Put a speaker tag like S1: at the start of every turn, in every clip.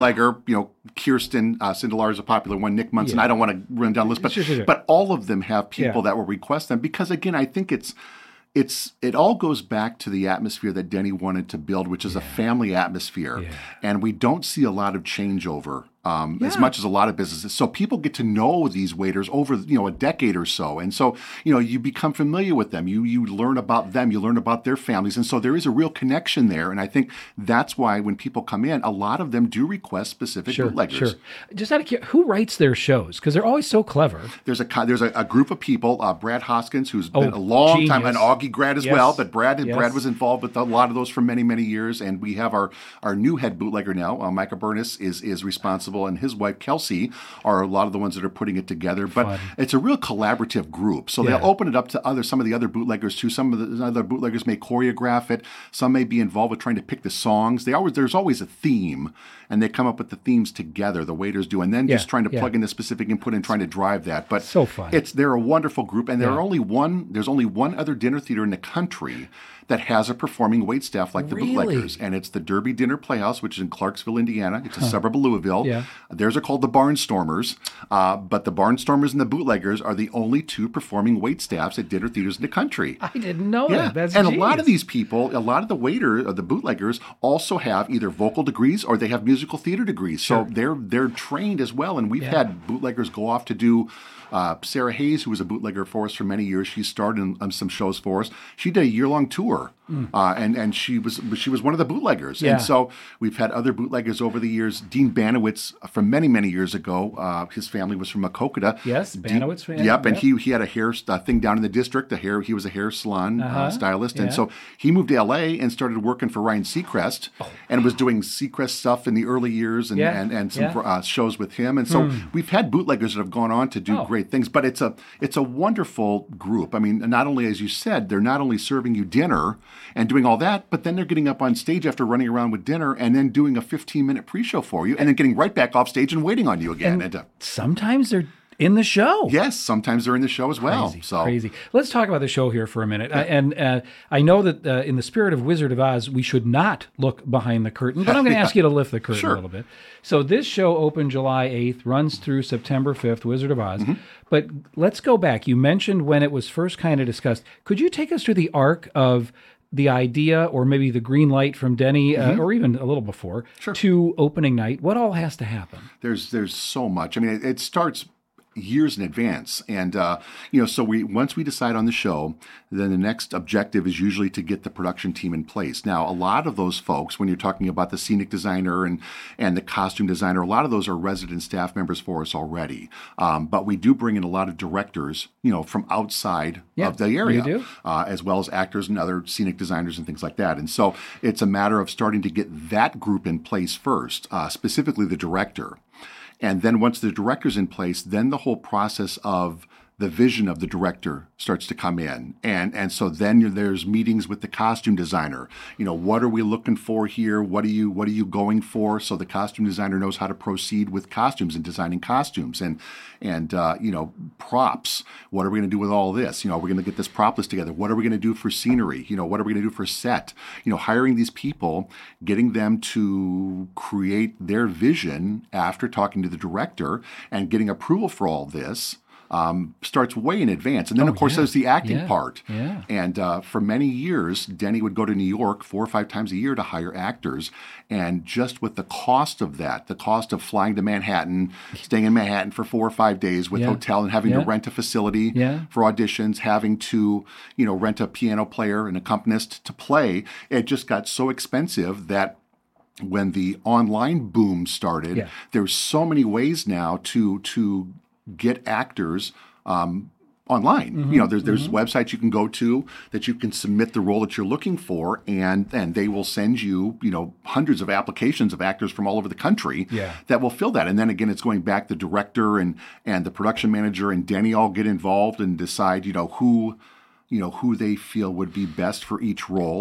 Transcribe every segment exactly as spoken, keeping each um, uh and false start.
S1: Legger, you know, Kirsten uh, Sindelar is a popular one, Nick Munson.
S2: Yeah.
S1: I don't want to run down the list, but
S2: Sure, sure, sure.
S1: but all of them have people
S2: Yeah.
S1: that will request them because, again, I think it's it's it all goes back to the atmosphere that Denny wanted to build, which is a family atmosphere,
S2: Yeah.
S1: and we don't see a lot of changeover. Um, as
S2: Yeah.
S1: much as a lot of businesses. So people get to know these waiters over, you know, a decade or so. And so, you know, you become familiar with them. You you learn about them. You learn about their families. And so there is a real connection there. And I think that's why when people come in, a lot of them do request specific
S2: Sure,
S1: bootleggers.
S2: sure. Just out of curiosity, who writes their shows? Because they're always so clever.
S1: There's a co- there's a, a group of people, uh, Brad Hoskins, who's
S2: Oh,
S1: been a long time, an
S2: genius.
S1: Augie grad as
S2: Yes.
S1: well, but Brad
S2: Yes.
S1: Brad was involved with a lot of those for many, many years. And we have our, our new head bootlegger now, uh, Micah Burness, is is responsible, and his wife, Kelsey, are a lot of the ones that are putting it together. But
S2: Fun.
S1: it's a real collaborative group. So
S2: Yeah.
S1: they'll open it up to other some of the other bootleggers too. Some of the other bootleggers may choreograph it. Some may be involved with trying to pick the songs. They always There's always a theme, and they come up with the themes together, the waiters do, and then
S2: Yeah,
S1: just trying to
S2: yeah.
S1: plug in the specific input and trying to drive that. But
S2: So fun.
S1: It's they're a wonderful group, and there
S2: Yeah.
S1: are only one. There's only one other dinner theater in the country that has a performing wait staff like the
S2: Really?
S1: Bootleggers, and it's the Derby Dinner Playhouse, which is in Clarksville, Indiana. It's a suburb of Louisville.
S2: Yeah.
S1: Theirs are called the Barnstormers, uh, but the Barnstormers and the Bootleggers are the only two performing wait staffs at dinner theaters in the country.
S2: I didn't know
S1: Yeah,
S2: that. That's
S1: and a
S2: genius.
S1: lot of these people, a lot of the waiter, uh, the bootleggers, also have either vocal degrees or they have musical theater degrees. So they're they're trained as well. And we've
S2: Yeah.
S1: had bootleggers go off to do. Uh, Sarah Hayes, who was a bootlegger for us for many years, she started in, um, some shows for us. She did a year long tour, uh, and and she was she was one of the bootleggers.
S2: Yeah.
S1: And so we've had other bootleggers over the years. Dean Banowitz, uh, from many many years ago, uh, his family was from Makokata.
S2: Yes,
S1: Dean-
S2: Banowitz family,
S1: Yep, and
S2: yep.
S1: he he had a hair uh, thing down in the district. The hair he was a hair salon uh,
S2: Uh-huh,
S1: stylist, and
S2: yeah.
S1: so he moved to L A and started working for Ryan Seacrest, and was doing Seacrest stuff in the early years, and
S2: Yeah,
S1: and, and some
S2: yeah.
S1: uh, shows with him. And so we've had bootleggers that have gone on to do
S2: Oh.
S1: great things. But it's a it's a wonderful group. I mean, not only, as you said, they're not only serving you dinner and doing all that, but then they're getting up on stage after running around with dinner and then doing a fifteen minute pre-show for you, and then getting right back off stage and waiting on you again. And, uh,
S2: Sometimes they're in the show.
S1: yes, sometimes they're in the show as well.
S2: Crazy,
S1: so
S2: crazy. Let's talk about the show here for a minute. I, and uh, I know that uh, in the spirit of Wizard of Oz, we should not look behind the curtain, but I'm going to ask you to lift the curtain
S1: Sure.
S2: a little bit. So this show opened July eighth, runs through September fifth, Wizard of Oz.
S1: Mm-hmm.
S2: But let's go back. You mentioned when it was first kind of discussed. Could you take us through the arc of the idea, or maybe the green light from Denny, uh, or even a little before,
S1: Mm-hmm. Sure.
S2: to opening night? What all has to happen?
S1: there's there's so much. I mean, it, it starts years in advance, and uh, you know, so we once we decide on the show, then the next objective is usually to get the production team in place. Now, a lot of those folks, when you're talking about the scenic designer and and the costume designer, a lot of those are resident staff members for us already. Um, but we do bring in a lot of directors, you know, from outside
S2: Yeah,
S1: of the area,
S2: you do.
S1: Uh, as well as actors and other scenic designers and things like that. And so it's a matter of starting to get that group in place first, uh, specifically the director. And then once the director's in place, then the whole process of the vision of the director starts to come in. And and so then you're- there's meetings with the costume designer. You know, what are we looking for here? What are you what are you going for? So the costume designer knows how to proceed with costumes and designing costumes and and uh, you know, props. What are we going to do with all this? You know, we're going to get this prop list together. What are we going to do for scenery? You know, what are we going to do for set? You know, hiring these people, getting them to create their vision after talking to the director and getting approval for all this. Um, starts way in advance. And then,
S2: Oh,
S1: of course,
S2: yeah.
S1: there's the acting
S2: Yeah.
S1: part.
S2: Yeah.
S1: And uh, for many years, Denny would go to New York four or five times a year to hire actors. And just with the cost of that, the cost of flying to Manhattan, staying in Manhattan for four or five days with
S2: Yeah.
S1: hotel and having
S2: Yeah.
S1: to rent a facility
S2: Yeah.
S1: for auditions, having to, you know, rent a piano player and accompanist to play, it just got so expensive that when the online boom started,
S2: Yeah.
S1: there's so many ways now to to get actors um, online.
S2: Mm-hmm.
S1: You know, there's there's websites you can go to that you can submit the role that you're looking for, and and they will send you, you know, hundreds of applications of actors from all over the country
S2: Yeah.
S1: that will fill that. And then again, it's going back the director and and the production manager and Denny all get involved and decide, you know, who, you know, who they feel would be best for each role.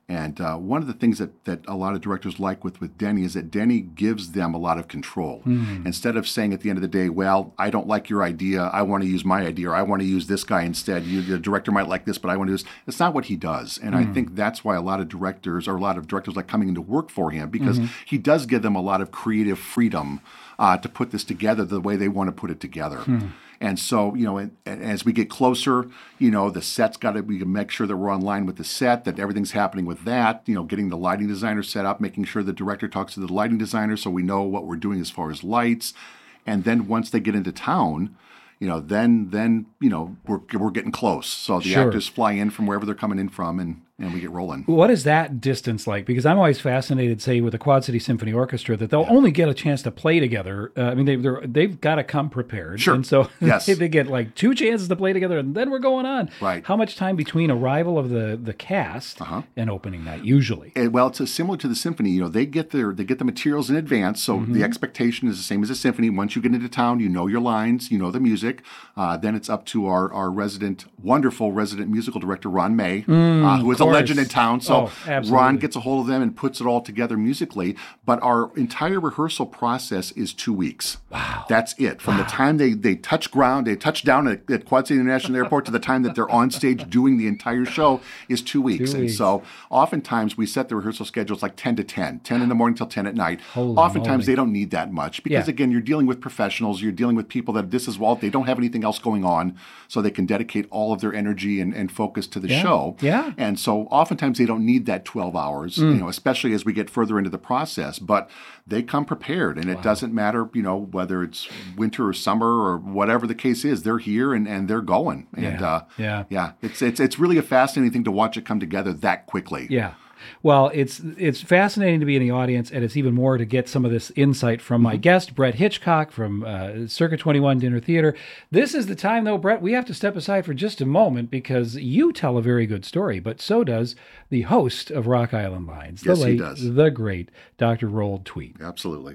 S1: And uh, one of the things that, that a lot of directors like with, with Denny is that Denny gives them a lot of control. Mm. Instead of saying at the end of the day, well, I don't like your idea, I want to use my idea, or I want to use this guy instead. You, the director might like this, but I want to do this. It's not what he does. And mm. I think that's why a lot of directors, or a lot of directors like coming into work for him, because mm-hmm. he does give them a lot of creative freedom uh, to put this together the way they want to put it together. Mm. And so, you know, and, and as we get closer, you know, the set's got to, we can make sure that we're on line with the set, that everything's happening with that, you know, getting the lighting designer set up, making sure the director talks to the lighting designer so we know what we're doing as far as lights. And then once they get into town, you know, then, then you know, we're we're getting close. So the
S2: sure.
S1: actors fly in from wherever they're coming in from, and, and we get rolling.
S2: What is that distance like? Because I'm always fascinated, say, with the Quad City Symphony Orchestra, that they'll yeah. only get a chance to play together. Uh, I mean, they, they're, they've got to come prepared.
S1: Sure.
S2: And so
S1: yes.
S2: they get like two chances to play together, and then we're going on.
S1: Right.
S2: How much time between arrival of the, the cast uh-huh. and opening night, usually?
S1: And, well, it's a, similar to the symphony. You know, they get their they get the materials in advance, so mm-hmm. the expectation is the same as a symphony. Once you get into town, you know your lines, you know the music. Uh, then it's up to our, our resident, wonderful resident musical director, Ron May, mm, uh, who is a legend in town. So
S2: oh,
S1: Ron gets a hold of them and puts it all together musically. But our entire rehearsal process is two weeks.
S2: Wow.
S1: That's it. From
S2: wow.
S1: the time they, they touch ground, they touch down at, at Quad City International Airport to the time that they're on stage doing the entire show is two weeks.
S2: Two
S1: and
S2: weeks.
S1: so oftentimes we set the rehearsal schedules like ten to ten, ten in the morning till ten at night.
S2: Holy
S1: oftentimes
S2: moly.
S1: they don't need that much because,
S2: yeah.
S1: again, you're dealing with professionals. You're dealing with people that this is, well, they don't have anything else going on, so they can dedicate all of their energy and, and focus to the
S2: yeah.
S1: show.
S2: Yeah.
S1: And so oftentimes they don't need that twelve hours, mm. you know, especially as we get further into the process. But they come prepared, and wow. it doesn't matter, you know, whether it's winter or summer or whatever the case is. They're here and, and they're going. And
S2: yeah.
S1: Uh,
S2: yeah,
S1: yeah, it's it's it's really a fascinating thing to watch it come together that quickly.
S2: Yeah. Well, it's it's fascinating to be in the audience, and it's even more to get some of this insight from my mm-hmm. guest, Brett Hitchcock from uh, Circa twenty-one Dinner Theater. This is the time, though, Brett, we have to step aside for just a moment because you tell a very good story, but so does the host of Rock Island Lines, the
S1: yes,
S2: late,
S1: he does.
S2: the great Doctor Roald Tweet.
S1: Absolutely.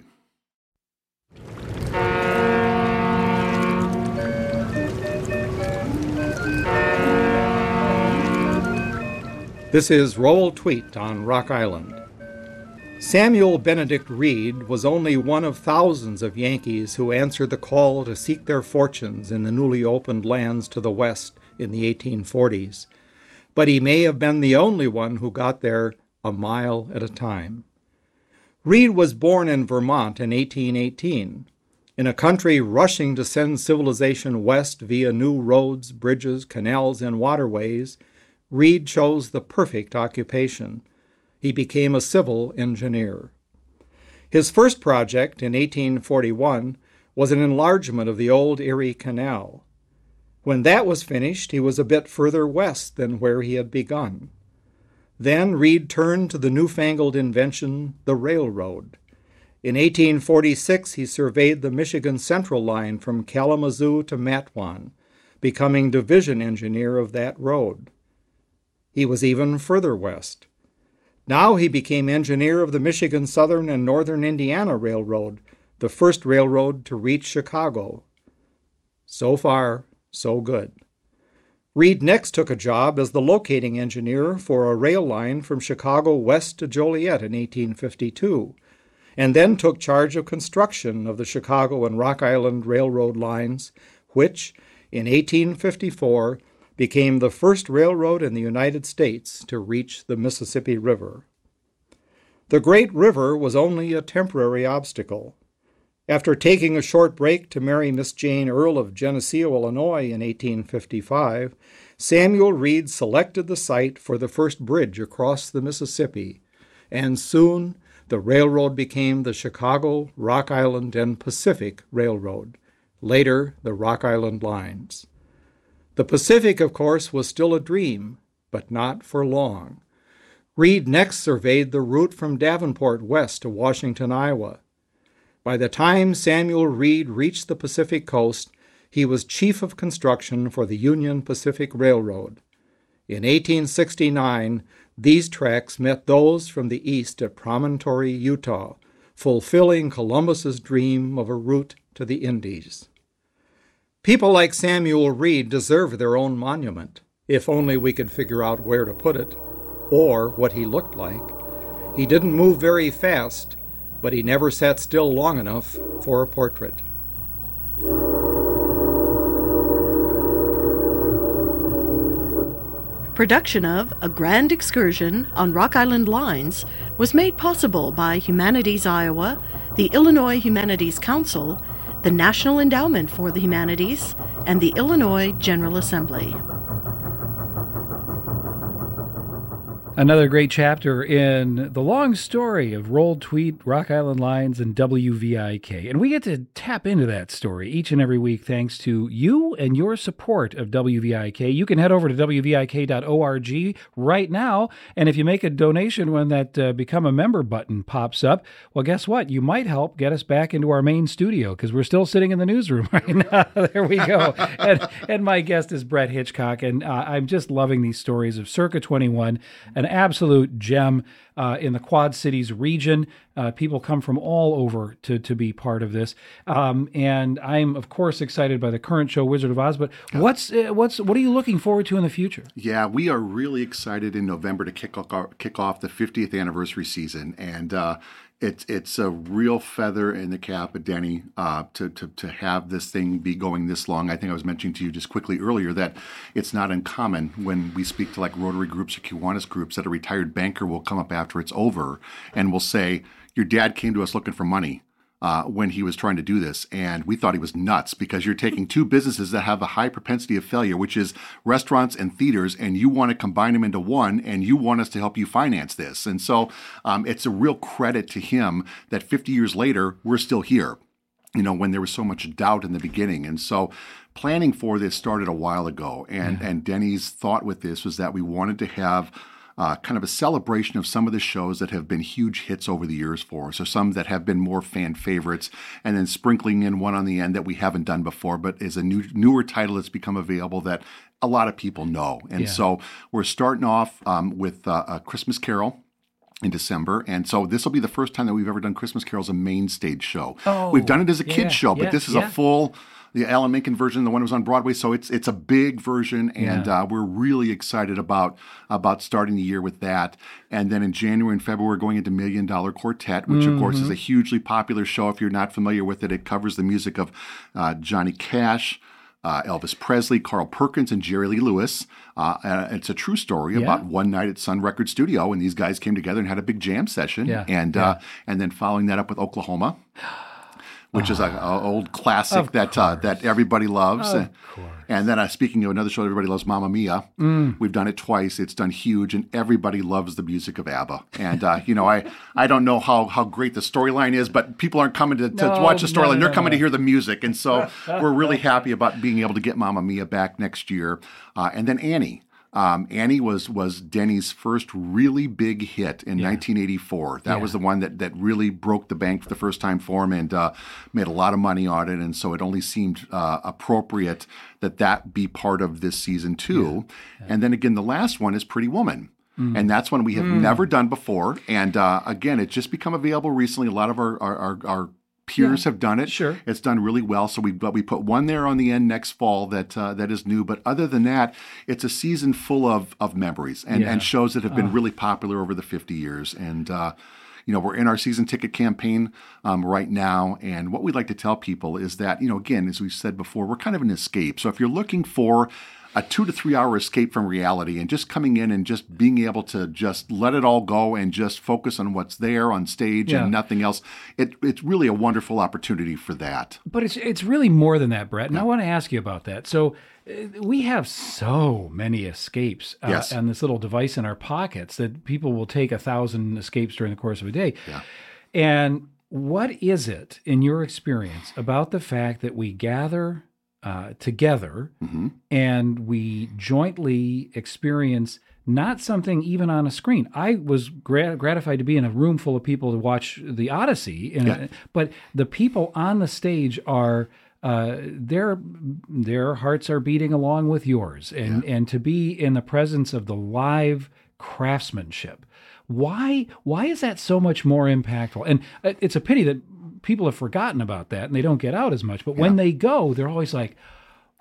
S3: This is Roald Tweet on Rock Island. Samuel Benedict Reed was only one of thousands of Yankees who answered the call to seek their fortunes in the newly opened lands to the west in the eighteen forties. But he may have been the only one who got there a mile at a time. Reed was born in Vermont in eighteen eighteen. In a country rushing to send civilization west via new roads, bridges, canals, and waterways, Reed chose the perfect occupation. He became a civil engineer. His first project in eighteen forty-one was an enlargement of the old Erie Canal. When that was finished, he was a bit further west than where he had begun. Then Reed turned to the newfangled invention, the railroad. In eighteen forty-six, he surveyed the Michigan Central line from Kalamazoo to Matewan, becoming division engineer of that road. He was even further west. Now he became engineer of the Michigan Southern and Northern Indiana Railroad, the first railroad to reach Chicago. So far, so good. Reed next took a job as the locating engineer for a rail line from Chicago west to Joliet in eighteen fifty-two, and then took charge of construction of the Chicago and Rock Island Railroad lines, which, in eighteen fifty-four, became the first railroad in the United States to reach the Mississippi River. The Great River was only a temporary obstacle. After taking a short break to marry Miss Jane Earl of Geneseo, Illinois in eighteen fifty-five, Samuel Reed selected the site for the first bridge across the Mississippi, and soon the railroad became the Chicago, Rock Island, and Pacific Railroad, later the Rock Island Lines. The Pacific, of course, was still a dream, but not for long. Reed next surveyed the route from Davenport west to Washington, Iowa. By the time Samuel Reed reached the Pacific coast, he was chief of construction for the Union Pacific Railroad. In eighteen sixty-nine, these tracks met those from the east at Promontory, Utah, fulfilling Columbus's dream of a route to the Indies. People like Samuel Reed deserve their own monument, if only we could figure out where to put it. or what he looked like. He didn't move very fast, but he never sat still long enough for a portrait.
S4: Production of A Grand Excursion on Rock Island Lines was made possible by Humanities Iowa, the Illinois Humanities Council, the National Endowment for the Humanities, and the Illinois General Assembly.
S2: Another great chapter in the long story of Rolled Tweet, Rock Island Lines, and W V I K. And we get to tap into that story each and every week thanks to you and your support of W V I K. You can head over to W V I K dot org right now, and if you make a donation when that uh, Become a Member button pops up, well, guess what? You might help get us back into our main studio, because we're still sitting in the newsroom right now. There we go. and, and my guest is Brett Hitchcock, and uh, I'm just loving these stories of Circa twenty-one, an absolute gem uh, in the Quad Cities region. Uh, people come from all over to to be part of this, um, and I'm of course excited by the current show, Wizard of Oz. But what's uh, what's what are you looking forward to in the future?
S1: Yeah, we are really excited in November to kick off, kick off the fiftieth anniversary season, and uh, it's it's a real feather in the cap of Denny uh, to, to to have this thing be going this long. I think I was mentioning to you just quickly earlier that it's not uncommon when we speak to like Rotary groups or Kiwanis groups that a retired banker will come up after it's over and will say, "Your dad came to us looking for money uh, when he was trying to do this, and we thought he was nuts because you're taking two businesses that have a high propensity of failure, which is restaurants and theaters, and you want to combine them into one, and you want us to help you finance this." And so um, it's a real credit to him that fifty years later, we're still here, you know, when there was so much doubt in the beginning. And so planning for this started a while ago, and, mm-hmm. and Denny's thought with this was that we wanted to have Uh, kind of a celebration of some of the shows that have been huge hits over the years for us, or some that have been more fan favorites, and then sprinkling in one on the end that we haven't done before, but is a new newer title that's become available that a lot of people know. And
S2: Yeah.
S1: so we're starting off um, with uh, A Christmas Carol in December, and so this will be the first time that we've ever done Christmas Carol as a main stage show.
S2: Oh,
S1: we've done it as a
S2: yeah,
S1: kid's show, but
S2: yeah,
S1: this is
S2: yeah.
S1: a full, the Alan Menken version, the one that was on Broadway. So it's it's a big version, and
S2: Yeah.
S1: uh, we're really excited about about starting the year with that. And then in January and February, we're going into Million Dollar Quartet, which of course is a hugely popular show. If you're not familiar with it, it covers the music of uh, Johnny Cash, uh, Elvis Presley, Carl Perkins, and Jerry Lee Lewis. Uh, uh, it's a true story
S2: Yeah.
S1: about one night at Sun Record Studio, and these guys came together and had a big jam session.
S2: Yeah,
S1: And
S2: yeah.
S1: Uh, and then following that up with Oklahoma, which is an old classic
S2: Of
S1: that uh, that everybody loves.
S2: Of
S1: Uh,
S2: course.
S1: And then uh, speaking of another show everybody loves, Mamma Mia.
S2: Mm.
S1: We've done it twice. It's done huge, and everybody loves the music of ABBA. And, uh, you know, I, I don't know how, how great the storyline is, but people aren't coming to, to
S2: No,
S1: watch the
S2: no,
S1: storyline.
S2: no,
S1: They're
S2: no,
S1: coming
S2: no.
S1: to hear the music. And so we're really happy about being able to get Mamma Mia back next year. Uh, and then Annie. Um, Annie was was Denny's first really big hit in
S2: Yeah.
S1: nineteen eighty-four. That
S2: Yeah.
S1: was the one that, that really broke the bank for the first time for him, and uh, made a lot of money on it. And so it only seemed uh, appropriate that that be part of this season too. Yeah. And then again, the last one is Pretty Woman. Mm. And that's one we have mm. never done before. And uh, again, it's just become available recently. A lot of our our, our, our peers
S2: Yeah,
S1: have done it.
S2: sure.
S1: It's done really well. So we but we put one there on the end next fall that uh, that is new. But other than that, it's a season full of of memories and,
S2: Yeah.
S1: and shows that have been
S2: Oh.
S1: really popular over the fifty years. And uh, you know, we're in our season ticket campaign um, right now. And what we'd like to tell people is that, you know, again, as we said before, we're kind of an escape. So if you're looking for a two to three hour escape from reality and just coming in and just being able to just let it all go and just focus on what's there on stage
S2: Yeah.
S1: and nothing else, it, it's really a wonderful opportunity for that.
S2: But it's it's really more than that, Brett. And I want to ask you about that. So uh, we have so many escapes uh,
S1: Yes.
S2: on this little device in our pockets that people will take a thousand escapes during the course of a day.
S1: Yeah.
S2: And what is it, in your experience, about the fact that we gather uh, together
S1: Mm-hmm.
S2: and we jointly experience not something even on a screen? I was grat- gratified to be in a room full of people to watch the Odyssey, in
S1: Yeah.
S2: a, but the people on the stage are uh, their their hearts are beating along with yours, and and to be in the presence of the live craftsmanship. Why why is that so much more impactful? And it- it's a pity that people have forgotten about that and they don't get out as much. But when they go, they're always like,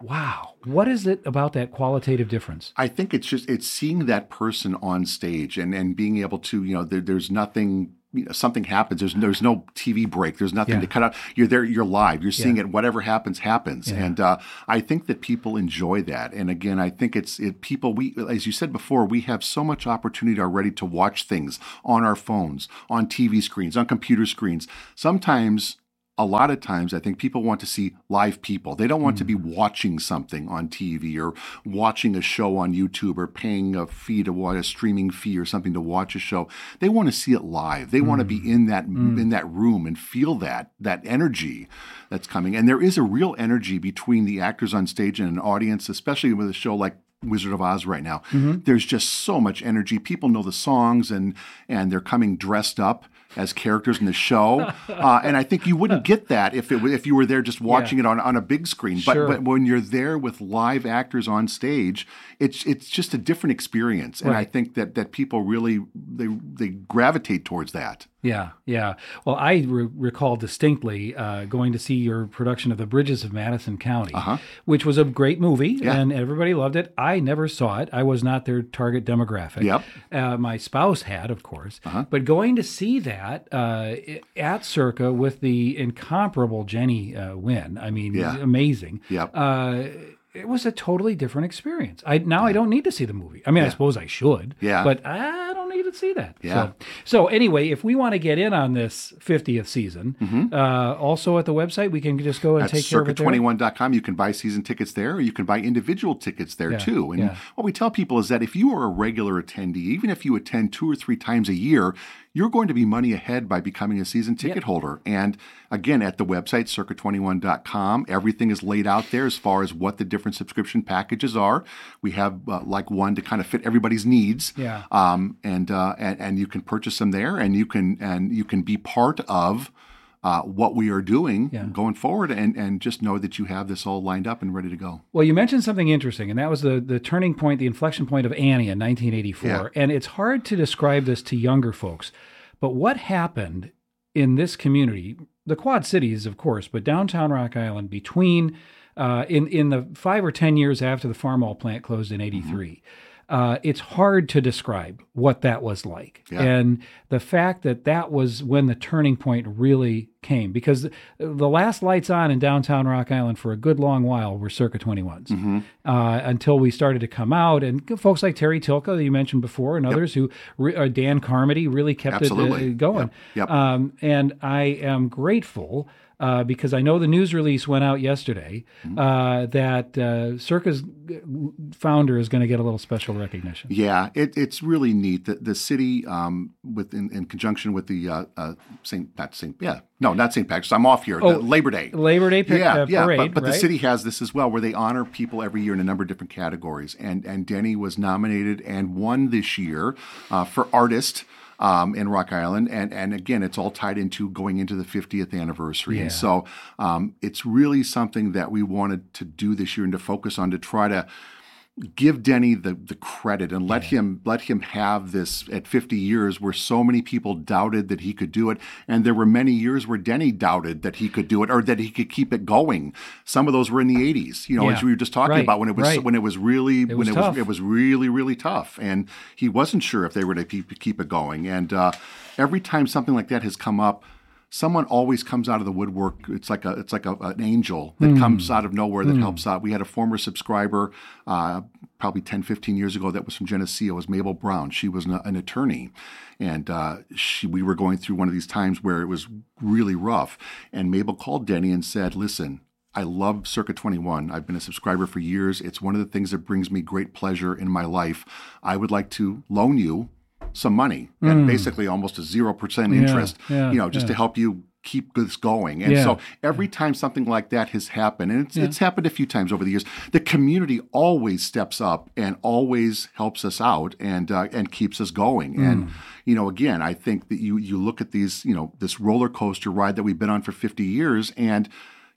S2: Wow. What is it about that qualitative difference?
S1: I think it's just it's seeing that person on stage and, and being able to, you know, there, there's nothing, you know, something happens. There's there's no T V break. There's nothing
S2: Yeah.
S1: to cut out. You're there. You're live. You're seeing
S2: Yeah.
S1: it. Whatever happens, happens.
S2: Yeah.
S1: And uh, I think that people enjoy that. And again, I think it's it. People, we as you said before, we have so much opportunity already to watch things on our phones, on T V screens, on computer screens. Sometimes. A lot of times, I think people want to see live people. They don't want to be watching something on T V or watching a show on YouTube or paying a fee to watch a streaming fee or something to watch a show. They want to see it live. They want to be in that in that room and feel that that energy that's coming. And there is a real energy between the actors on stage and an audience, especially with a show like Wizard of Oz right now. There's just so much energy. People know the songs and and they're coming dressed up as characters in the show, uh, and I think you wouldn't get that if it w- if you were there just watching
S2: Yeah.
S1: it on, on a big screen. But
S2: Sure.
S1: but when you're there with live actors on stage, it's it's just a different experience, and I
S2: Right.
S1: think that that people really they they gravitate towards that.
S2: Yeah, yeah. Well, I re- recall distinctly uh, going to see your production of The Bridges of Madison County,
S1: Uh-huh.
S2: which was a great movie,
S1: Yeah.
S2: and everybody loved it. I never saw it. I was not their target demographic.
S1: Yep.
S2: Uh, my spouse had, of course.
S1: Uh-huh.
S2: But going to see that uh, at Circa with the incomparable Jenny uh, Wynn, I mean,
S1: Yeah.
S2: amazing.
S1: Yep.
S2: Uh, it was a totally different experience. I now I don't need to see the movie. I mean, I suppose I should.
S1: Yeah.
S2: But I don't need to see that.
S1: Yeah.
S2: So, so anyway, if we want to get in on this fiftieth season, uh, also at the website, we can just go and
S1: At
S2: take care of
S1: circa
S2: it there.
S1: twenty-one dot com, you can buy season tickets there, or you can buy individual tickets there
S2: Yeah,
S1: too. And
S2: yeah.
S1: what we tell people is that if you are a regular attendee, even if you attend two or three times a year, you're going to be money ahead by becoming a season ticket holder. And again, at the website, circa twenty-one dot com, everything is laid out there as far as what the different subscription packages are. We have uh, like one to kind of fit everybody's needs.
S2: Yeah.
S1: Um, and, uh, and and you can purchase them there, and you can and you can be part of uh, what we are doing
S2: Yeah.
S1: going forward, and, and just know that you have this all lined up and ready to go.
S2: Well, you mentioned something interesting, and that was the, the turning point, the inflection point of Annie in nineteen eighty-four.
S1: Yeah.
S2: And it's hard to describe this to younger folks, but what happened in this community, the Quad Cities, of course, but downtown Rock Island, between uh, in in the five or ten years after the Farmall plant closed in eighty-three. Uh, it's hard to describe what that was like.
S1: Yeah.
S2: And the fact that that was when the turning point really came, because the, the last lights on in downtown Rock Island for a good long while were circa twenty-ones,
S1: Mm-hmm.
S2: uh, until we started to come out. And folks like Terry Tilka, that you mentioned before, and others who, re, uh, Dan Carmody, really kept
S1: Absolutely.
S2: it uh, going.
S1: Yep. Yep.
S2: Um, and I am grateful uh, because I know the news release went out yesterday uh, that uh, Circa's founder is going to get a little special recognition.
S1: Yeah, it, it's really neat that the city, um, with in, in conjunction with the uh, uh, Saint not Saint yeah no not Saint Patrick's, I'm off here.
S2: Oh,
S1: the Labor Day.
S2: Labor Day pic-
S1: yeah,
S2: uh,
S1: yeah,
S2: parade,
S1: but, but the
S2: right?
S1: city has this as well, where they honor people every year in a number of different categories, and and Denny was nominated and won this year uh, for artist. Um, in Rock Island, and and again, it's all tied into going into the fiftieth anniversary,
S2: Yeah.
S1: and so um, it's really something that we wanted to do this year and to focus on, to try to give Denny the, the credit and let him let him have this at fifty years, where so many people doubted that he could do it, and there were many years where Denny doubted that he could do it or that he could keep it going. Some of those were in the eighties, you know,
S2: Yeah.
S1: as we were just talking
S2: Right.
S1: about, when it was
S2: Right.
S1: when it was really
S2: was
S1: when it
S2: tough.
S1: was it was really really tough, and he wasn't sure if they were to keep keep it going. And uh, every time something like that has come up, someone always comes out of the woodwork. It's like a it's like a, an angel that comes out of nowhere that helps out. We had a former subscriber uh, probably ten, fifteen years ago that was from Geneseo. It was Mabel Brown. She was an, an attorney, and uh, she, we were going through one of these times where it was really rough. And Mabel called Denny and said, "Listen, I love Circa twenty-one. I've been a subscriber for years. It's one of the things that brings me great pleasure in my life. I would like to loan you some money and basically almost a zero percent interest,
S2: yeah,
S1: you know, just
S2: yeah.
S1: to help you keep this going." And
S2: Yeah.
S1: so every time something like that has happened, and it's, it's happened a few times over the years, the community always steps up and always helps us out and uh, and keeps us going. And you know, again, I think that you you look at these, you know, this roller coaster ride that we've been on for fifty years, and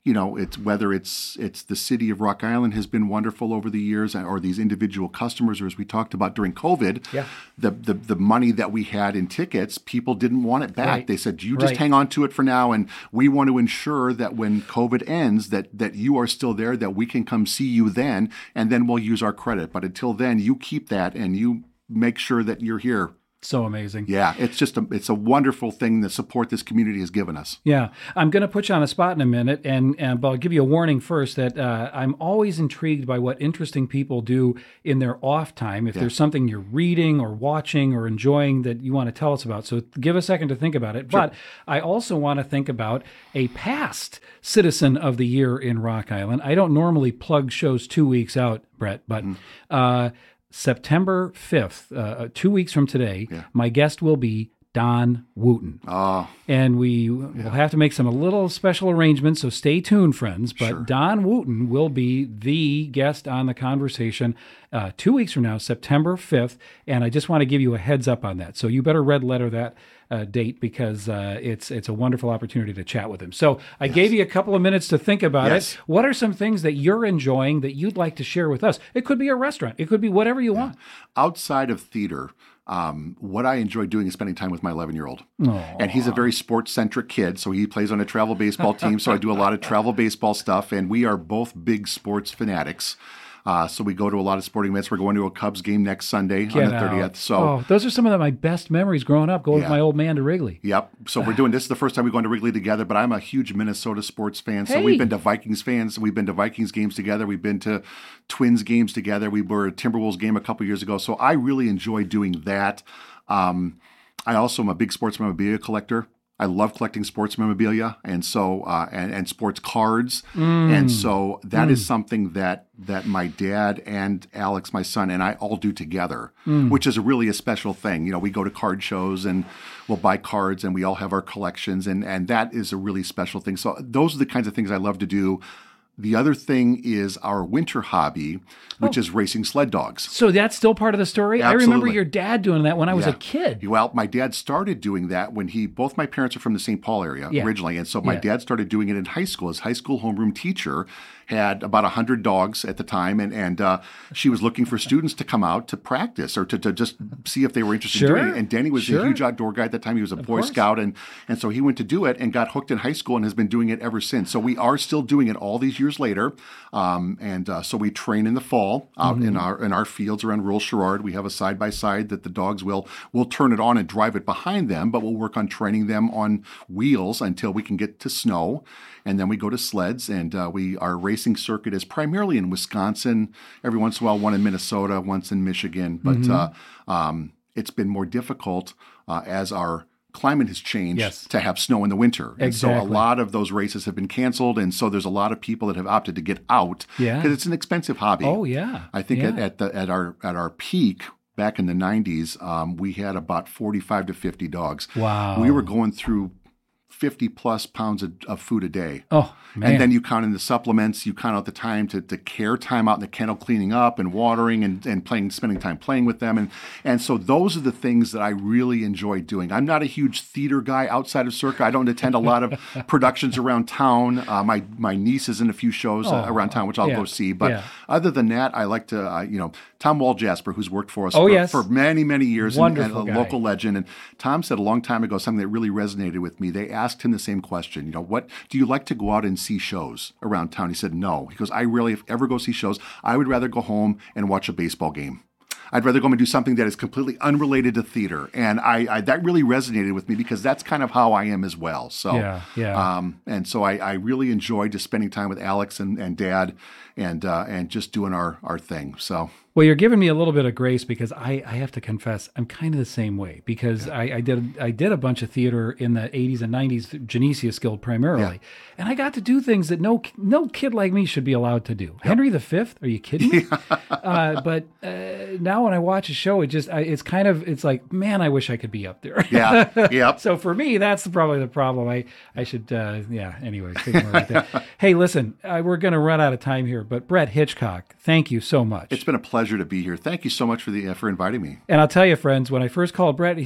S1: you know, it's whether it's it's the city of Rock Island has been wonderful over the years, or these individual customers, or as we talked about during COVID,
S2: Yeah.
S1: the, the the money that we had in tickets, people didn't want it back.
S2: Right.
S1: They said, you just
S2: Right.
S1: hang on to it for now, and we want to ensure that when COVID ends, that that you are still there, that we can come see you then, and then we'll use our credit. But until then, you keep that and you make sure that you're here.
S2: So amazing.
S1: Yeah, it's just a it's a wonderful thing, the support this community has given us.
S2: Yeah, I'm going to put you on the spot in a minute, and, and but I'll give you a warning first that uh, I'm always intrigued by what interesting people do in their off time. If
S1: Yeah.
S2: there's something you're reading or watching or enjoying that you want to tell us about, so give a second to think about it. But I also want to think about a past Citizen of the Year in Rock Island. I don't normally plug shows two weeks out, Brett, but. Uh, September fifth, uh, two weeks from today,
S1: Yeah.
S2: my guest will be Don Wooten.
S1: Oh,
S2: And we will have to make some a little special arrangements, so stay tuned, friends. But
S1: Sure.
S2: Don Wooten will be the guest on the conversation uh, two weeks from now, September fifth. And I just want to give you a heads up on that. So you better red letter that uh, date because uh, it's it's a wonderful opportunity to chat with him. So I gave you a couple of minutes to think about
S1: Yes.
S2: it. What are some things that you're enjoying that you'd like to share with us? It could be a restaurant. It could be whatever you want.
S1: outside of theater, um, what I enjoy doing is spending time with my eleven-year-old. And he's a very sports-centric kid, so he plays on a travel baseball team, so I do a lot of travel baseball stuff, and we are both big sports fanatics. Uh, so we go to a lot of sporting events. We're going to a Cubs game next Sunday
S2: Get
S1: on the
S2: out.
S1: thirtieth. So
S2: oh, those are some of the, my best memories growing up, going
S1: Yeah.
S2: with my old man to Wrigley.
S1: Yep. So we're doing this is the first time we've gone to Wrigley together, but I'm a huge Minnesota sports fan. So
S2: Hey.
S1: we've been to Vikings fans. We've been to Vikings games together. We've been to Twins games together. We were at a Timberwolves game a couple years ago. So I really enjoy doing that. Um, I also am a big sports memorabilia collector. I love collecting sports memorabilia and so uh, and, and sports cards. And so that is something that that my dad and Alex, my son, and I all do together, which is really a special thing. You know, we go to card shows and we'll buy cards and we all have our collections, and and that is a really special thing. So those are the kinds of things I love to do. The other thing is our winter hobby, which is racing sled dogs.
S2: So that's still part of the story? I remember
S1: Absolutely.
S2: your dad doing that when I was
S1: Yeah.
S2: a kid.
S1: Well, my dad started doing that when he, both my parents are from the Saint Paul area
S2: Yeah.
S1: originally. And so my
S2: Yeah.
S1: dad started doing it in high school. His high school homeroom teacher had about one hundred dogs at the time. And, and uh, she was looking for students to come out to practice or to, to just see if they were interested
S2: Sure.
S1: in doing it. And Danny was
S2: Sure.
S1: a huge outdoor guy at the time. He was a Boy
S2: course.
S1: Scout. And, and so he went to do it and got hooked in high school and has been doing it ever since. So we are still doing it all these years later. Um, and uh, so we train in the fall out
S2: Mm-hmm.
S1: in our in our fields around rural Sherrard. We have a side by side that the dogs will will turn it on and drive it behind them, but we'll work on training them on wheels until we can get to snow, and then we go to sleds. And uh, we our racing circuit is primarily in Wisconsin. Every once in a while, one in Minnesota, once in Michigan, but
S2: Mm-hmm.
S1: uh, um, it's been more difficult uh, as our climate has changed
S2: Yes.
S1: to have snow in the winter. And so a
S2: Exactly.
S1: lot of those races have been canceled. And so there's a lot of people that have opted to get out
S2: Yeah.
S1: because it's an expensive hobby.
S2: Oh, yeah.
S1: I think
S2: Yeah.
S1: at, at the at our at our peak back in the nineties, um, we had about forty-five to fifty dogs.
S2: Wow.
S1: We were going through fifty plus pounds of, of food a day.
S2: Oh, man.
S1: And then you count in the supplements, you count out the time to, to care time out in the kennel, cleaning up and watering and, and playing, spending time playing with them. And and so those are the things that I really enjoy doing. I'm not a huge theater guy outside of Circa. I don't attend a lot of productions around town. Uh, my my niece is in a few shows uh,
S2: Oh,
S1: around town, which I'll
S2: yeah,
S1: go see. But
S2: yeah.
S1: other than that, I like to, uh, you know, Tom Wall-Jasper, who's worked for us
S2: Oh,
S1: for,
S2: yes.
S1: for many, many years and, and
S2: Wonderful
S1: a
S2: guy.
S1: local legend. And Tom said a long time ago something that really resonated with me. They asked him the same question, you know, what do you like to go out and see shows around town? He said, no. He goes, I rarely if ever go see shows. I would rather go home and watch a baseball game. I'd rather go home and do something that is completely unrelated to theater. And I, I that really resonated with me because that's kind of how I am as well. So,
S2: Yeah, yeah.
S1: Um, and so I, I really enjoyed just spending time with Alex and, and Dad and uh, and just doing our, our thing. So.
S2: Well, you're giving me a little bit of grace because I, I have to confess I'm kind of the same way because I, I did I did a bunch of theater in the eighties and nineties, Genesius Guild primarily,
S1: Yeah.
S2: and I got to do things that no no kid like me should be allowed to do. Henry the Fifth? Are you kidding me? uh, but uh, now when I watch a show, it just I, it's kind of it's like man, I wish I could be up there.
S1: Yeah. Yep.
S2: So for me, that's probably the problem. I I should uh, yeah. Anyways, take it more like that. Hey, listen, uh, we're going to run out of time here, but Brett Hitchcock, thank you so much.
S1: It's been a pleasure to be here. Thank you so much for the uh, for inviting me.
S2: And I'll tell you, friends, when I first called Brett, he said,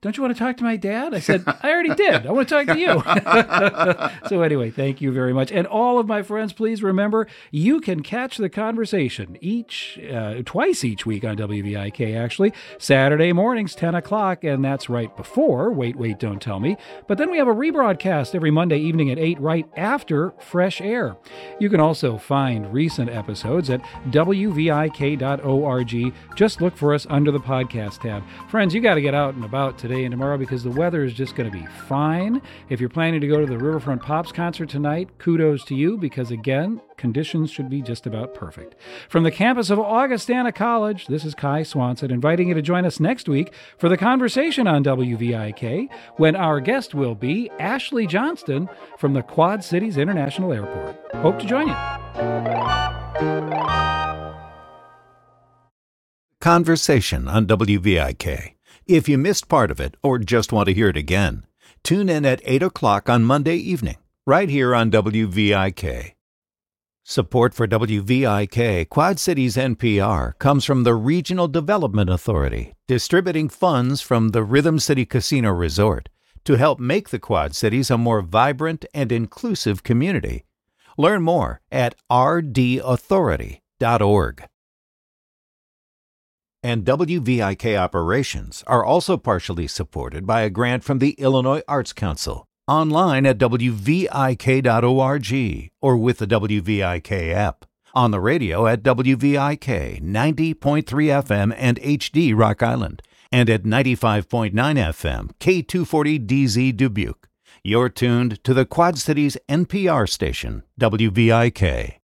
S2: don't you want to talk to my dad? I said, I already did. I want to talk to you. So anyway, thank you very much. And all of my friends, please remember, you can catch the conversation each, uh, twice each week on W V I K, actually. Saturday mornings, ten o'clock, and that's right before Wait, Wait, Don't Tell Me. But then we have a rebroadcast every Monday evening at eight, right after Fresh Air. You can also find recent episodes at W V I K dot org. Just look for us under the podcast tab. Friends, you got to get out and about today and tomorrow because the weather is just going to be fine. If you're planning to go to the Riverfront Pops concert tonight, kudos to you because, again, conditions should be just about perfect. From the campus of Augustana College, this is Kai Swanson inviting you to join us next week for the conversation on W V I K when our guest will be Ashley Johnston from the Quad Cities International Airport. Hope to join you.
S5: Conversation on W V I K. If you missed part of it or just want to hear it again, tune in at eight o'clock on Monday evening, right here on W V I K. Support for W V I K Quad Cities N P R comes from the Regional Development Authority, distributing funds from the Rhythm City Casino Resort to help make the Quad Cities a more vibrant and inclusive community. Learn more at r d authority dot org. And W V I K operations are also partially supported by a grant from the Illinois Arts Council, online at w v i k dot org or with the W V I K app, on the radio at W V I K ninety point three F M and H D Rock Island, and at ninety-five point nine F M K two forty D Z Dubuque. You're tuned to the Quad Cities N P R station, W V I K.